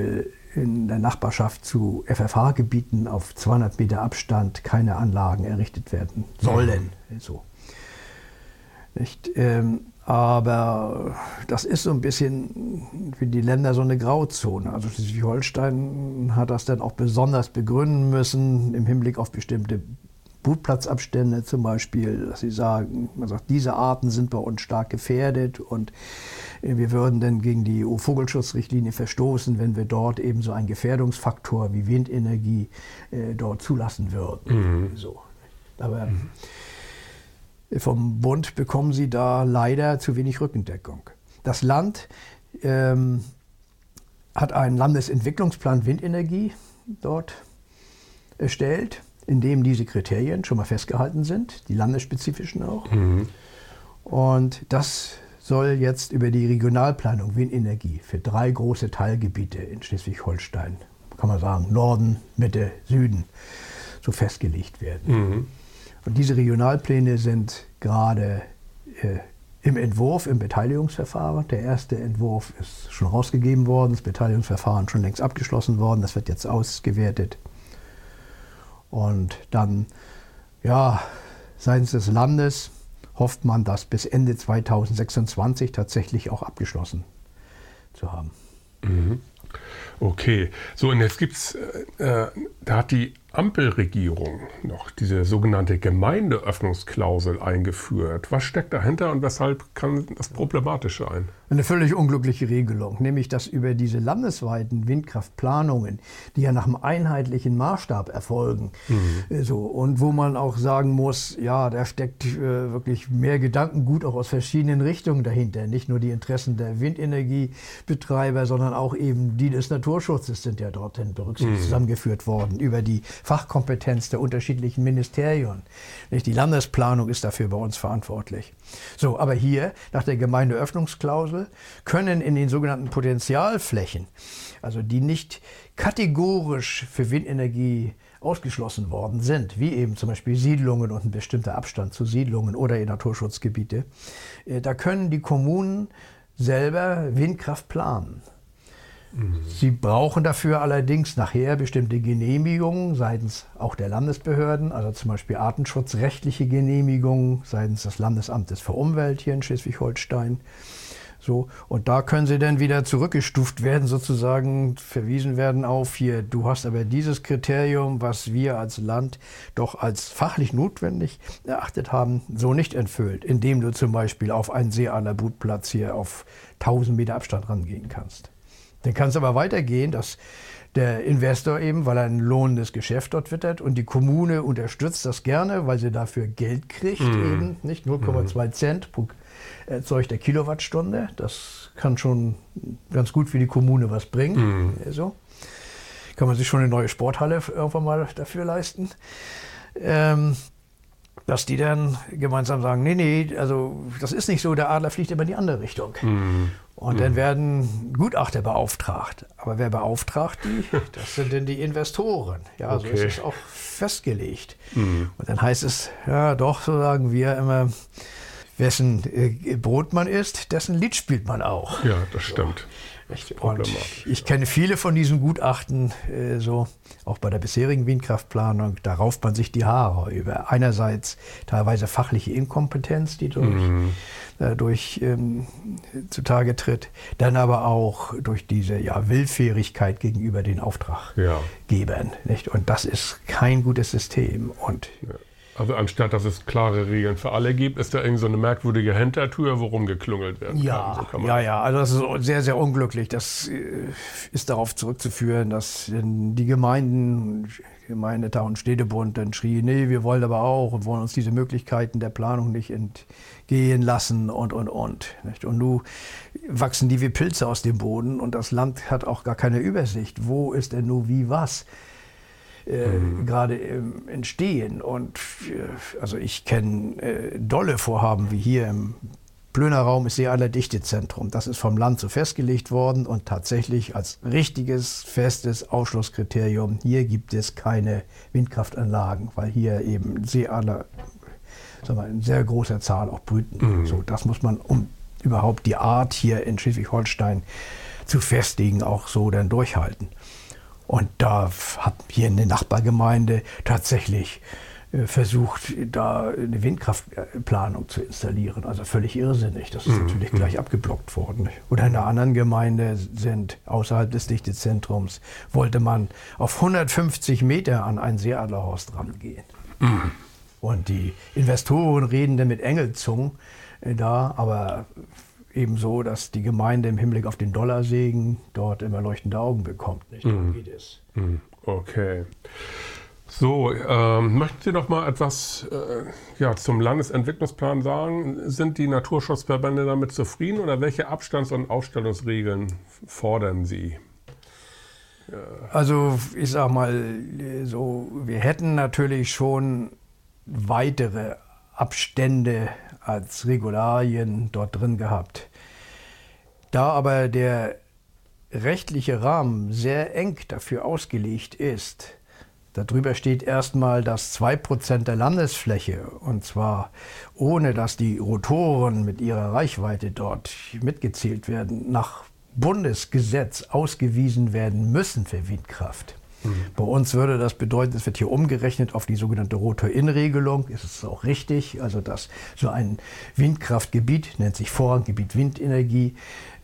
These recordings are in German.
in der Nachbarschaft zu FFH-Gebieten auf 200 Meter Abstand keine Anlagen errichtet werden sollen. So. Nicht? Aber das ist so ein bisschen für die Länder so eine Grauzone. Also Schleswig-Holstein hat das dann auch besonders begründen müssen im Hinblick auf bestimmte Brutplatzabstände zum Beispiel, dass sie sagen, man sagt, diese Arten sind bei uns stark gefährdet und wir würden dann gegen die EU-Vogelschutzrichtlinie verstoßen, wenn wir dort eben so einen Gefährdungsfaktor wie Windenergie dort zulassen würden. So. Aber vom Bund bekommen sie da leider zu wenig Rückendeckung. Das Land hat einen Landesentwicklungsplan Windenergie dort erstellt, in dem diese Kriterien schon mal festgehalten sind, die landesspezifischen auch. Und das soll jetzt über die Regionalplanung Windenergie für 3 große Teilgebiete in Schleswig-Holstein, kann man sagen, Norden, Mitte, Süden, so festgelegt werden. Und diese Regionalpläne sind gerade im Entwurf, im Beteiligungsverfahren. Der erste Entwurf ist schon rausgegeben worden, das Beteiligungsverfahren schon längst abgeschlossen worden, das wird jetzt ausgewertet. Und dann, ja, seitens des Landes hofft man, das bis Ende 2026 tatsächlich auch abgeschlossen zu haben. Okay, so und jetzt gibt's, da hat die Ampelregierung noch diese sogenannte Gemeindeöffnungsklausel eingeführt. Was steckt dahinter und weshalb kann das problematisch sein? Eine völlig unglückliche Regelung, nämlich dass über diese landesweiten Windkraftplanungen, die ja nach einem einheitlichen Maßstab erfolgen, so, und wo man auch sagen muss, ja, da steckt wirklich mehr Gedankengut auch aus verschiedenen Richtungen dahinter. Nicht nur die Interessen der Windenergiebetreiber, sondern auch eben die des Naturschutzes sind ja dorthin berücksichtigt, zusammengeführt worden, über die Fachkompetenz der unterschiedlichen Ministerien. Nicht? Die Landesplanung ist dafür bei uns verantwortlich. So, aber hier, nach der Gemeindeöffnungsklausel, können in den sogenannten Potentialflächen, also die nicht kategorisch für Windenergie ausgeschlossen worden sind, wie eben zum Beispiel Siedlungen und ein bestimmter Abstand zu Siedlungen oder in Naturschutzgebiete, da können die Kommunen selber Windkraft planen. Sie brauchen dafür allerdings nachher bestimmte Genehmigungen seitens auch der Landesbehörden, also zum Beispiel artenschutzrechtliche Genehmigungen seitens des Landesamtes für Umwelt hier in Schleswig-Holstein. So, und da können sie dann wieder zurückgestuft werden, sozusagen verwiesen werden auf hier, du hast aber dieses Kriterium, was wir als Land doch als fachlich notwendig erachtet haben, so nicht erfüllt, indem du zum Beispiel auf einen Seeadlerbrutplatz hier auf 1000 Meter Abstand rangehen kannst. Dann kann es aber weitergehen, dass der Investor eben, weil er ein lohnendes Geschäft dort wittert und die Kommune unterstützt das gerne, weil sie dafür Geld kriegt, eben nicht 0,2 Cent pro erzeugter Kilowattstunde. Das kann schon ganz gut für die Kommune was bringen. So. Kann man sich schon eine neue Sporthalle irgendwann mal dafür leisten. Dass die dann gemeinsam sagen, nee, also das ist nicht so, der Adler fliegt immer in die andere Richtung. Und dann werden Gutachter beauftragt. Aber wer beauftragt die? Das sind dann die Investoren. Ja, so ist es auch festgelegt. Und dann heißt es, ja doch, so sagen wir immer, wessen Brot man isst, dessen Lied spielt man auch. Ja, das stimmt. Und ich kenne viele von diesen Gutachten, so auch bei der bisherigen Windkraftplanung, da rauft man sich die Haare über einerseits teilweise fachliche Inkompetenz, die durch zutage tritt, dann aber auch durch diese Willfährigkeit gegenüber den Auftraggebern. Nicht? Und das ist kein gutes System. Und also anstatt, dass es klare Regeln für alle gibt, ist da irgendwie so eine merkwürdige Hintertür, wo rumgeklüngelt werden kann. Also das ist sehr, sehr unglücklich. Das ist darauf zurückzuführen, dass die Gemeindetag und Städtebund dann schrien, nee, wir wollen aber auch und wollen uns diese Möglichkeiten der Planung nicht entgehen lassen und. Nicht? Und nun wachsen die wie Pilze aus dem Boden und das Land hat auch gar keine Übersicht. Wo ist denn nun wie was? Gerade entstehen. Und also ich kenne dolle Vorhaben wie hier im Plöner Raum ist Seeadler-Dichtezentrum. Das ist vom Land so festgelegt worden und tatsächlich als richtiges, festes Ausschlusskriterium, hier gibt es keine Windkraftanlagen, weil hier eben Seeadler in sehr großer Zahl auch brüten. So, das muss man, um überhaupt die Art hier in Schleswig-Holstein zu festigen, auch so dann durchhalten. Und da hat hier eine Nachbargemeinde tatsächlich versucht, da eine Windkraftplanung zu installieren. Also völlig irrsinnig. Das ist natürlich gleich abgeblockt worden. Oder in einer anderen Gemeinde sind außerhalb des Dichtezentrums, wollte man auf 150 Meter an ein Seeadlerhorst rangehen. Und die Investoren reden dann mit Engelzungen da, aber ebenso, dass die Gemeinde im Hinblick auf den Dollarsegen dort immer leuchtende Augen bekommt. Nicht? Darum geht es. Okay. So, möchten Sie noch mal etwas zum Landesentwicklungsplan sagen? Sind die Naturschutzverbände damit zufrieden oder welche Abstands- und Aufstellungsregeln fordern Sie? Ja. Also ich sag mal so, wir hätten natürlich schon weitere Abstände als Regularien dort drin gehabt. Da aber der rechtliche Rahmen sehr eng dafür ausgelegt ist, darüber steht erstmal, dass 2% der Landesfläche, und zwar ohne dass die Rotoren mit ihrer Reichweite dort mitgezählt werden, nach Bundesgesetz ausgewiesen werden müssen für Windkraft. Bei uns würde das bedeuten, es wird hier umgerechnet auf die sogenannte Rotor-In-Regelung. Ist es auch richtig, also dass so ein Windkraftgebiet, nennt sich Vorranggebiet Windenergie,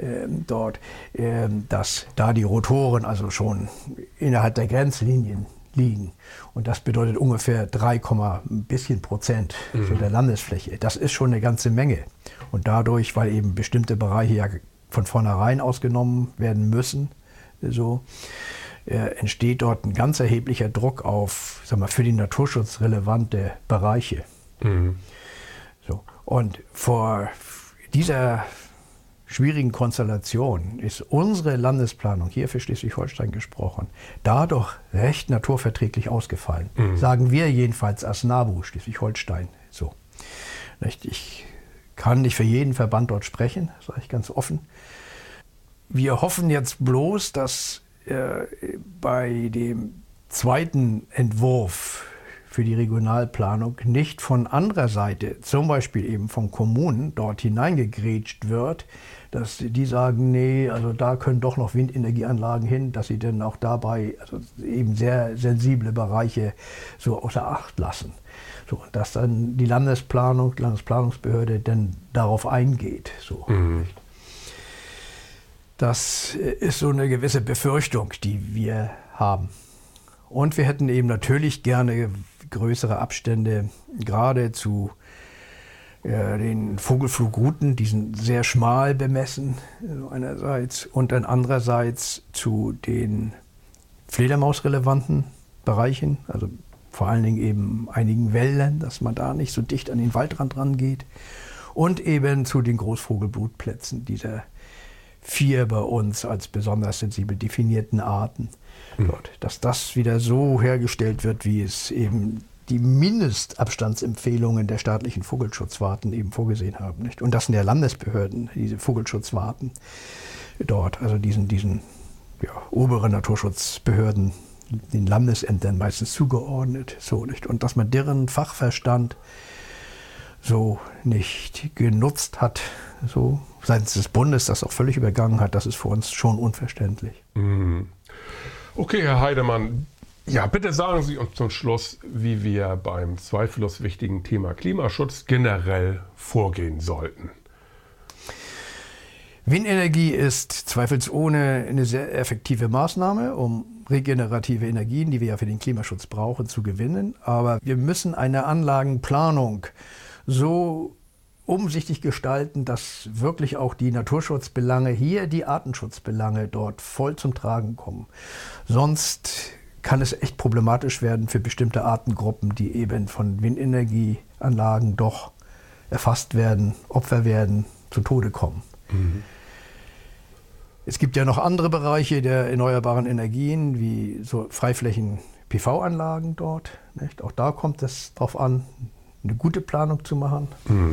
dass da die Rotoren also schon innerhalb der Grenzlinien liegen. Und das bedeutet ungefähr 3, ein bisschen Prozent so der Landesfläche. Das ist schon eine ganze Menge. Und dadurch, weil eben bestimmte Bereiche ja von vornherein ausgenommen werden müssen, so, entsteht dort ein ganz erheblicher Druck auf, sag mal, für den Naturschutz relevante Bereiche. So. Und vor dieser schwierigen Konstellation ist unsere Landesplanung, hier für Schleswig-Holstein gesprochen, dadurch recht naturverträglich ausgefallen. Sagen wir jedenfalls als NABU Schleswig-Holstein so. Ich kann nicht für jeden Verband dort sprechen, sage ich ganz offen. Wir hoffen jetzt bloß, dass bei dem zweiten Entwurf für die Regionalplanung nicht von anderer Seite, zum Beispiel eben von Kommunen, dort hineingegrätscht wird, dass die sagen, nee, also da können doch noch Windenergieanlagen hin, dass sie dann auch dabei also eben sehr sensible Bereiche so außer Acht lassen. So, dass dann die Landesplanungsbehörde dann darauf eingeht. So. Das ist so eine gewisse Befürchtung, die wir haben. Und wir hätten eben natürlich gerne größere Abstände, gerade zu den Vogelflugrouten, die sind sehr schmal bemessen einerseits und dann andererseits zu den fledermausrelevanten Bereichen, also vor allen Dingen eben einigen Wäldern, dass man da nicht so dicht an den Waldrand rangeht und eben zu den Großvogelbrutplätzen dieser 4 bei uns als besonders sensibel definierten Arten. Dort, dass das wieder so hergestellt wird, wie es eben die Mindestabstandsempfehlungen der staatlichen Vogelschutzwarten eben vorgesehen haben. Nicht? Und das sind ja Landesbehörden, diese Vogelschutzwarten dort, also diesen oberen Naturschutzbehörden, den Landesämtern meistens zugeordnet. So, nicht? Und dass man deren Fachverstand so nicht genutzt hat, so seitens des Bundes das auch völlig übergangen hat, das ist für uns schon unverständlich. Okay, Herr Heidemann, ja, bitte sagen Sie uns zum Schluss, wie wir beim zweifellos wichtigen Thema Klimaschutz generell vorgehen sollten. Windenergie ist zweifelsohne eine sehr effektive Maßnahme, um regenerative Energien, die wir ja für den Klimaschutz brauchen, zu gewinnen. Aber wir müssen eine Anlagenplanung so umsichtig gestalten, dass wirklich auch die Naturschutzbelange, hier die Artenschutzbelange dort voll zum Tragen kommen. Sonst kann es echt problematisch werden für bestimmte Artengruppen, die eben von Windenergieanlagen doch erfasst werden, Opfer werden, zu Tode kommen. Es gibt ja noch andere Bereiche der erneuerbaren Energien, wie so Freiflächen-PV-Anlagen dort. Nicht? Auch da kommt es darauf an, eine gute Planung zu machen.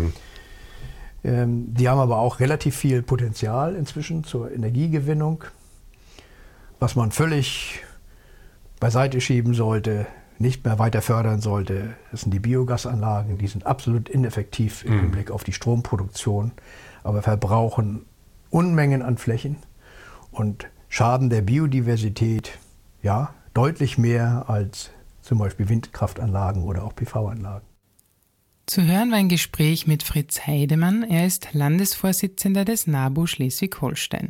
Die haben aber auch relativ viel Potenzial inzwischen zur Energiegewinnung, was man völlig beiseite schieben sollte, nicht mehr weiter fördern sollte. Das sind die Biogasanlagen, die sind absolut ineffektiv im Hinblick auf die Stromproduktion, aber verbrauchen Unmengen an Flächen und schaden der Biodiversität ja deutlich mehr als zum Beispiel Windkraftanlagen oder auch PV-Anlagen. Zu hören war ein Gespräch mit Fritz Heidemann. Er ist Landesvorsitzender des NABU Schleswig-Holstein.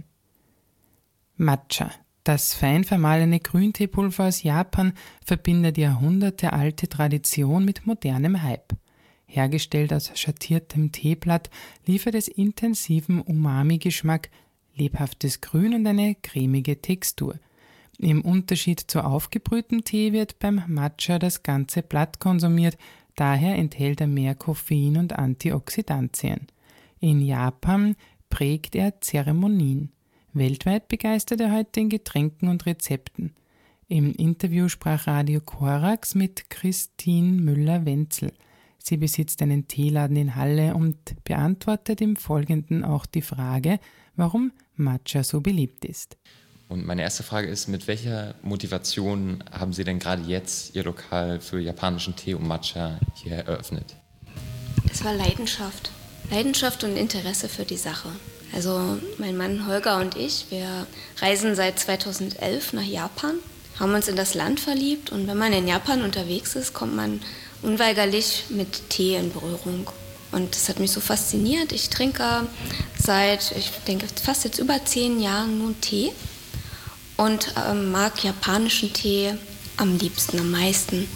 Matcha, das fein vermahlene Grünteepulver aus Japan, verbindet jahrhundertealte Tradition mit modernem Hype. Hergestellt aus schattiertem Teeblatt, liefert es intensiven Umami-Geschmack, lebhaftes Grün und eine cremige Textur. Im Unterschied zu aufgebrühtem Tee wird beim Matcha das ganze Blatt konsumiert, daher enthält er mehr Koffein und Antioxidantien. In Japan prägt er Zeremonien. Weltweit begeistert er heute in Getränken und Rezepten. Im Interview sprach Radio Korax mit Christine Müller-Wenzel. Sie besitzt einen Teeladen in Halle und beantwortet im Folgenden auch die Frage, warum Matcha so beliebt ist. Und meine erste Frage ist, mit welcher Motivation haben Sie denn gerade jetzt Ihr Lokal für japanischen Tee und Matcha hier eröffnet? Es war Leidenschaft. Leidenschaft und Interesse für die Sache. Also mein Mann Holger und ich, wir reisen seit 2011 nach Japan, haben uns in das Land verliebt und wenn man in Japan unterwegs ist, kommt man unweigerlich mit Tee in Berührung. Und das hat mich so fasziniert. Ich trinke seit, ich denke, fast jetzt über 10 Jahren nur Tee und mag japanischen Tee am liebsten, am meisten.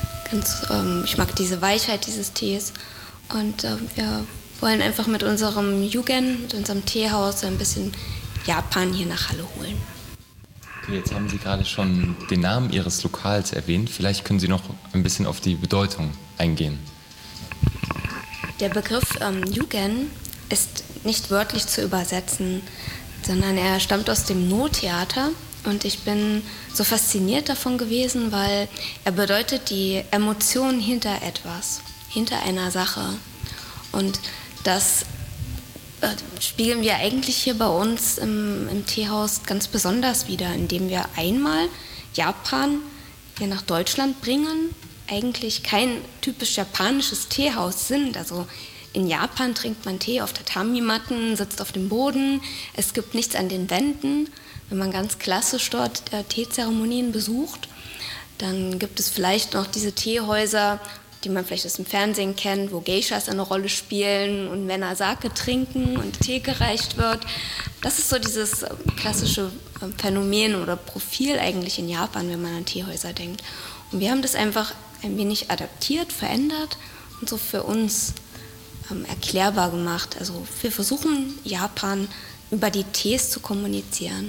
Ich mag diese Weichheit dieses Tees und wir wollen einfach mit unserem Yugen, mit unserem Teehaus ein bisschen Japan hier nach Halle holen. Okay, jetzt haben Sie gerade schon den Namen Ihres Lokals erwähnt. Vielleicht können Sie noch ein bisschen auf die Bedeutung eingehen. Der Begriff Yugen ist nicht wörtlich zu übersetzen, sondern er stammt aus dem No-Theater. Und ich bin so fasziniert davon gewesen, weil er bedeutet die Emotion hinter etwas, hinter einer Sache. Und das spiegeln wir eigentlich hier bei uns im Teehaus ganz besonders wider, indem wir einmal Japan hier nach Deutschland bringen, eigentlich kein typisch japanisches Teehaus sind. Also in Japan trinkt man Tee auf Tatami-Matten, sitzt auf dem Boden, es gibt nichts an den Wänden. Wenn man ganz klassisch dort Teezeremonien besucht, dann gibt es vielleicht noch diese Teehäuser, die man vielleicht aus dem Fernsehen kennt, wo Geishas eine Rolle spielen und Männer Sake trinken und Tee gereicht wird. Das ist so dieses klassische Phänomen oder Profil eigentlich in Japan, wenn man an Teehäuser denkt. Und wir haben das einfach ein wenig adaptiert, verändert und so für uns erklärbar gemacht. Also wir versuchen, Japan über die Tees zu kommunizieren.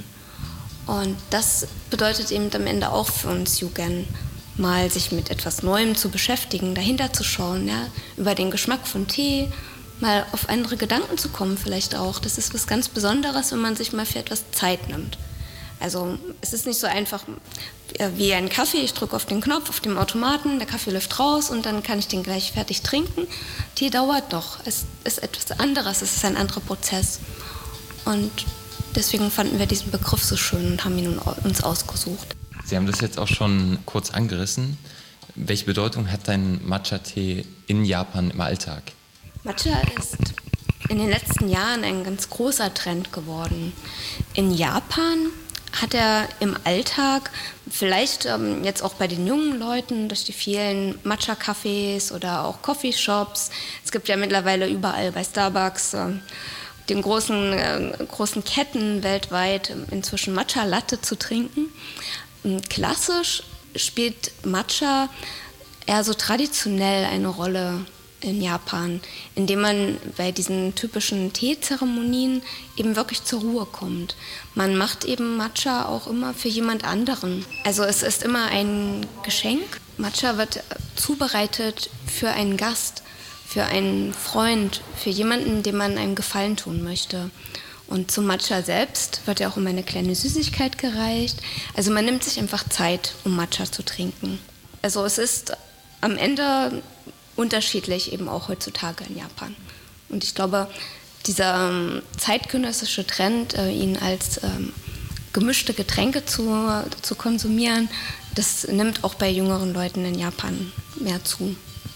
Und das bedeutet eben am Ende auch für uns Yugen, mal sich mit etwas Neuem zu beschäftigen, dahinter zu schauen, ja, über den Geschmack von Tee, mal auf andere Gedanken zu kommen vielleicht auch. Das ist was ganz Besonderes, wenn man sich mal für etwas Zeit nimmt. Also es ist nicht so einfach wie ein Kaffee, ich drücke auf den Knopf auf dem Automaten, der Kaffee läuft raus und dann kann ich den gleich fertig trinken. Tee dauert doch, es ist etwas anderes, es ist ein anderer Prozess. Und deswegen fanden wir diesen Begriff so schön und haben ihn uns ausgesucht. Sie haben das jetzt auch schon kurz angerissen. Welche Bedeutung hat dein Matcha-Tee in Japan im Alltag? Matcha ist in den letzten Jahren ein ganz großer Trend geworden. In Japan hat er im Alltag, vielleicht jetzt auch bei den jungen Leuten, durch die vielen Matcha-Cafés oder auch Coffeeshops, es gibt ja mittlerweile überall bei Starbucks, den großen Ketten weltweit inzwischen Matcha-Latte zu trinken. Klassisch spielt Matcha eher so traditionell eine Rolle in Japan, indem man bei diesen typischen Teezeremonien eben wirklich zur Ruhe kommt. Man macht eben Matcha auch immer für jemand anderen. Also es ist immer ein Geschenk. Matcha wird zubereitet für einen Gast, für einen Freund, für jemanden, dem man einen Gefallen tun möchte. Und zum Matcha selbst wird ja auch immer eine kleine Süßigkeit gereicht. Also man nimmt sich einfach Zeit, um Matcha zu trinken. Also es ist am Ende unterschiedlich eben auch heutzutage in Japan. Und ich glaube, dieser zeitgenössische Trend, ihn als gemischte Getränke zu konsumieren, das nimmt auch bei jüngeren Leuten in Japan mehr zu,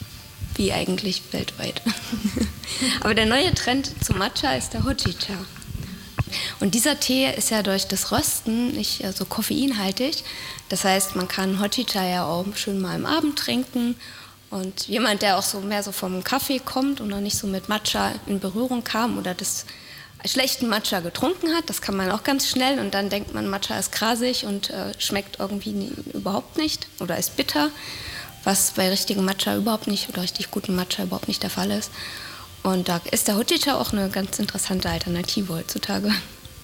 wie eigentlich weltweit. Aber der neue Trend zum Matcha ist der Hojicha. Und dieser Tee ist ja durch das Rösten nicht so koffeinhaltig. Das heißt, man kann Hojicha ja auch schön mal am Abend trinken. Und jemand, der auch so mehr so vom Kaffee kommt und noch nicht so mit Matcha in Berührung kam oder das schlechten Matcha getrunken hat, das kann man auch ganz schnell und dann denkt man, Matcha ist grasig und schmeckt irgendwie überhaupt nicht oder ist bitter, was bei richtigem Matcha überhaupt nicht oder richtig gutem Matcha überhaupt nicht der Fall ist. Und da ist der Hojicha auch eine ganz interessante Alternative heutzutage.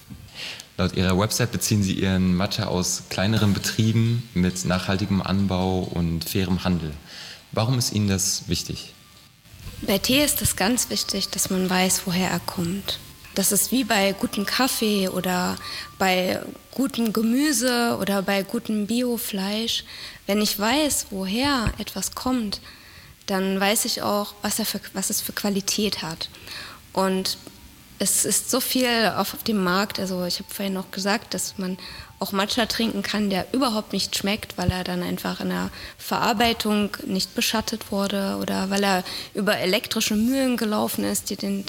Laut Ihrer Website beziehen Sie Ihren Matcha aus kleineren Betrieben mit nachhaltigem Anbau und fairem Handel. Warum ist Ihnen das wichtig? Bei Tee ist es ganz wichtig, dass man weiß, woher er kommt. Das ist wie bei gutem Kaffee oder bei gutem Gemüse oder bei gutem Biofleisch. Wenn ich weiß, woher etwas kommt, dann weiß ich auch, was es für Qualität hat. Und es ist so viel auf dem Markt, also ich habe vorhin noch gesagt, dass man auch Matcha trinken kann, der überhaupt nicht schmeckt, weil er dann einfach in der Verarbeitung nicht beschattet wurde oder weil er über elektrische Mühlen gelaufen ist, die den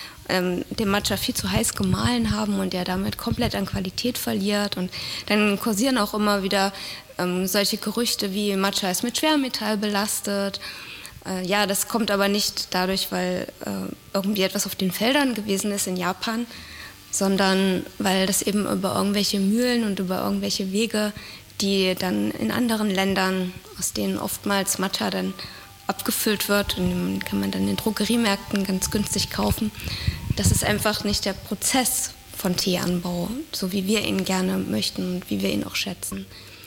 Matcha viel zu heiß gemahlen haben und der damit komplett an Qualität verliert. Und dann kursieren auch immer wieder solche Gerüchte wie Matcha ist mit Schwermetall belastet. Ja, das kommt aber nicht dadurch, weil irgendwie etwas auf den Feldern gewesen ist in Japan, sondern weil das eben über irgendwelche Mühlen und über irgendwelche Wege, die dann in anderen Ländern, aus denen oftmals Matcha dann abgefüllt wird und den kann man dann in Drogeriemärkten ganz günstig kaufen. Das ist einfach nicht der Prozess von Teeanbau, so wie wir ihn gerne möchten und wie wir ihn auch schätzen.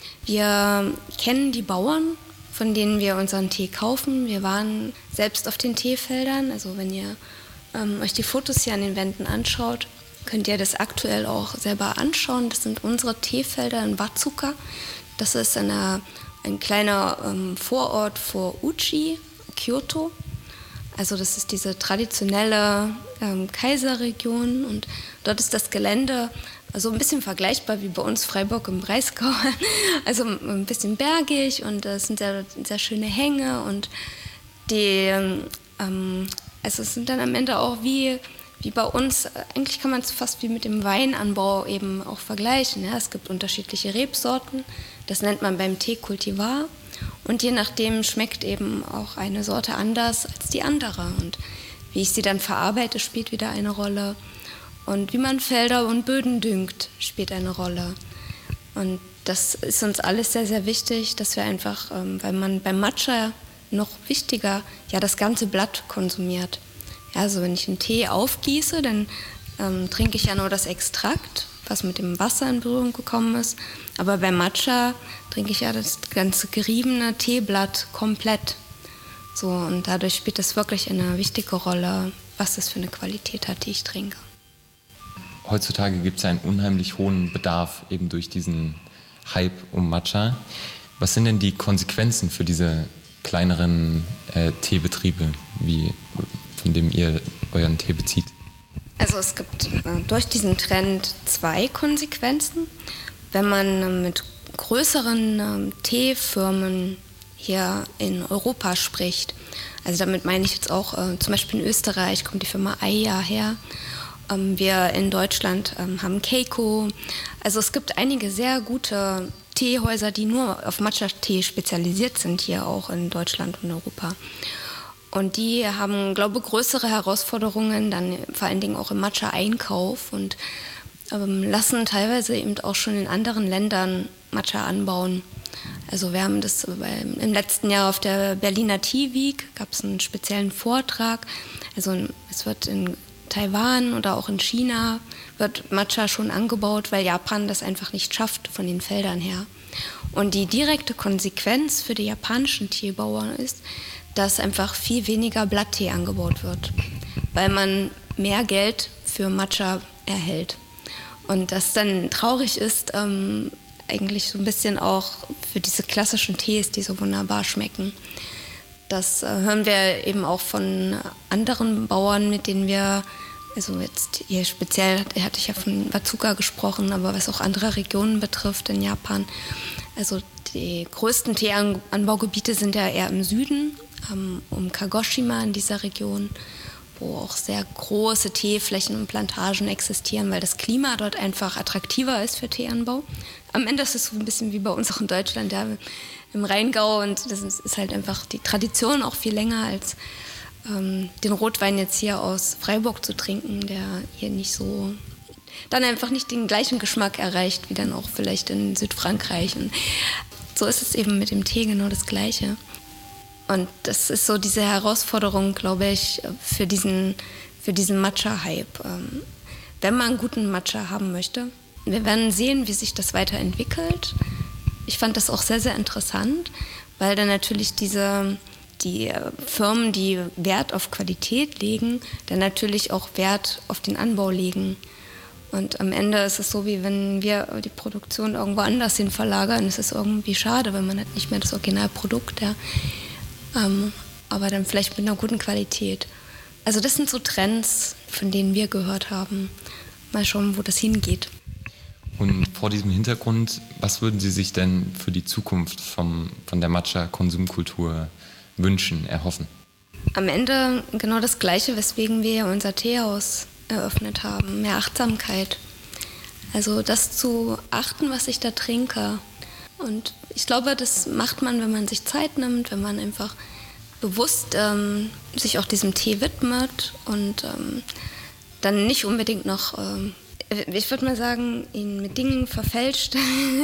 Wir kennen die Bauern, von denen wir unseren Tee kaufen. Wir waren selbst auf den Teefeldern. Also wenn ihr euch die Fotos hier an den Wänden anschaut, könnt ihr das aktuell auch selber anschauen. Das sind unsere Teefelder in Watsuka. Das ist ein kleiner Vorort vor Uchi, Kyoto. Also das ist diese traditionelle Kaiserregion und dort ist das Gelände also ein bisschen vergleichbar wie bei uns Freiburg im Breisgau. Also ein bisschen bergig und es sind sehr, sehr schöne Hänge und also es sind dann am Ende auch wie bei uns, eigentlich kann man es fast wie mit dem Weinanbau eben auch vergleichen. Ja? Es gibt unterschiedliche Rebsorten, das nennt man beim Tee Cultivar und je nachdem schmeckt eben auch eine Sorte anders als die andere und wie ich sie dann verarbeite, spielt wieder eine Rolle. Und wie man Felder und Böden düngt, spielt eine Rolle. Und das ist uns alles sehr, sehr wichtig, dass wir einfach, weil man beim Matcha noch wichtiger das ganze Blatt konsumiert. Ja, also wenn ich einen Tee aufgieße, dann trinke ich ja nur das Extrakt, was mit dem Wasser in Berührung gekommen ist. Aber beim Matcha trinke ich ja das ganze geriebene Teeblatt komplett. So, und dadurch spielt das wirklich eine wichtige Rolle, was das für eine Qualität hat, die ich trinke. Heutzutage gibt es einen unheimlich hohen Bedarf eben durch diesen Hype um Matcha. Was sind denn die Konsequenzen für diese kleineren Teebetriebe, von dem ihr euren Tee bezieht? Also es gibt durch diesen Trend 2 Konsequenzen. Wenn man mit größeren Teefirmen hier in Europa spricht, also damit meine ich jetzt auch zum Beispiel in Österreich kommt die Firma Aya her. Wir in Deutschland haben Keiko. Also es gibt einige sehr gute Teehäuser, die nur auf Matcha-Tee spezialisiert sind, hier auch in Deutschland und Europa. Und die haben, glaube ich, größere Herausforderungen, dann vor allen Dingen auch im Matcha-Einkauf und lassen teilweise eben auch schon in anderen Ländern Matcha anbauen. Also wir haben das im letzten Jahr auf der Berliner Tea Week, gab es einen speziellen Vortrag. Also es wird in Taiwan oder auch in China wird Matcha schon angebaut, weil Japan das einfach nicht schafft von den Feldern her. Und die direkte Konsequenz für die japanischen Teebauern ist, dass einfach viel weniger Blatttee angebaut wird, weil man mehr Geld für Matcha erhält. Und das dann traurig ist, eigentlich so ein bisschen auch für diese klassischen Tees, die so wunderbar schmecken. Das hören wir eben auch von anderen Bauern, mit denen wir, also jetzt hier speziell hatte ich ja von Watsuka gesprochen, aber was auch andere Regionen betrifft in Japan. Also die größten Teeanbaugebiete sind ja eher im Süden, um Kagoshima in dieser Region. wo auch sehr große Teeflächen und Plantagen existieren, weil das Klima dort einfach attraktiver ist für Teeanbau. Am Ende ist es so ein bisschen wie bei uns auch in Deutschland, ja, im Rheingau, und das ist halt einfach die Tradition auch viel länger als den Rotwein jetzt hier aus Freiburg zu trinken, der hier nicht so, dann einfach nicht den gleichen Geschmack erreicht, wie dann auch vielleicht in Südfrankreich. Und so ist es eben mit dem Tee genau das Gleiche. Und das ist so diese Herausforderung, glaube ich, für diesen Matcha-Hype. Wenn man einen guten Matcha haben möchte, wir werden sehen, wie sich das weiterentwickelt. Ich fand das auch sehr, sehr interessant, weil dann natürlich die Firmen, die Wert auf Qualität legen, dann natürlich auch Wert auf den Anbau legen. Und am Ende ist es so, wie wenn wir die Produktion irgendwo anders hin verlagern. Es ist irgendwie schade, weil man hat nicht mehr das Originalprodukt, ja. Aber dann vielleicht mit einer guten Qualität. Also das sind so Trends, von denen wir gehört haben. Mal schauen, wo das hingeht. Und vor diesem Hintergrund, was würden Sie sich denn für die Zukunft von der Matcha-Konsumkultur wünschen, erhoffen? Am Ende genau das Gleiche, weswegen wir unser Teehaus eröffnet haben. Mehr Achtsamkeit. Also das zu achten, was ich da trinke. Und ich glaube, das macht man, wenn man sich Zeit nimmt, wenn man einfach bewusst sich auch diesem Tee widmet und dann nicht unbedingt noch, ich würde mal sagen, ihn mit Dingen verfälscht,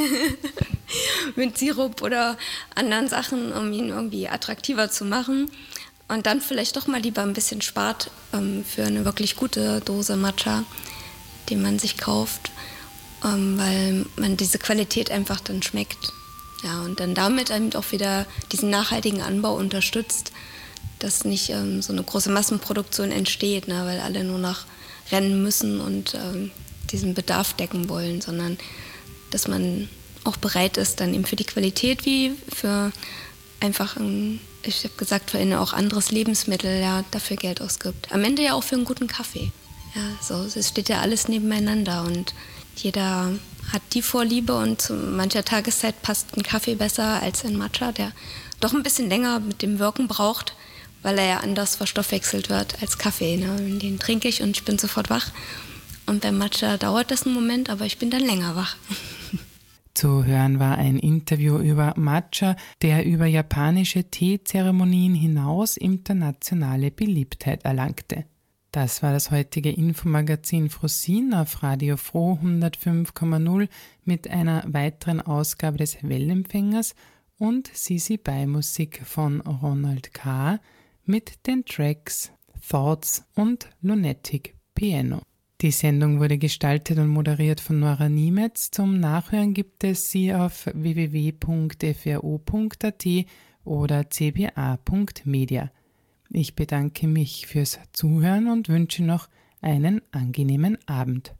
mit Sirup oder anderen Sachen, um ihn irgendwie attraktiver zu machen. Und dann vielleicht doch mal lieber ein bisschen spart für eine wirklich gute Dose Matcha, die man sich kauft, weil man diese Qualität einfach dann schmeckt. Ja, und dann damit eben auch wieder diesen nachhaltigen Anbau unterstützt, dass nicht so eine große Massenproduktion entsteht, ne, weil alle nur noch rennen müssen und diesen Bedarf decken wollen, sondern dass man auch bereit ist, dann eben für die Qualität wie für einfach ich habe gesagt, für auch anderes Lebensmittel, ja, dafür Geld ausgibt. Am Ende ja auch für einen guten Kaffee. Ja, so, es steht ja alles nebeneinander und jeder hat die Vorliebe und zu mancher Tageszeit passt ein Kaffee besser als ein Matcha, der doch ein bisschen länger mit dem Wirken braucht, weil er ja anders verstoffwechselt wird als Kaffee. Ne? Den trinke ich und ich bin sofort wach. Und beim Matcha dauert das einen Moment, aber ich bin dann länger wach. Zu hören war ein Interview über Matcha, der über japanische Teezeremonien hinaus internationale Beliebtheit erlangte. Das war das heutige Infomagazin Frosin auf Radio Froh 105,0 mit einer weiteren Ausgabe des Wellenempfängers und Sisi Bai Musik von Ronald K. mit den Tracks Thoughts und Lunatic Piano. Die Sendung wurde gestaltet und moderiert von Nora Niemetz. Zum Nachhören gibt es sie auf www.fro.at oder cba.media. Ich bedanke mich fürs Zuhören und wünsche noch einen angenehmen Abend.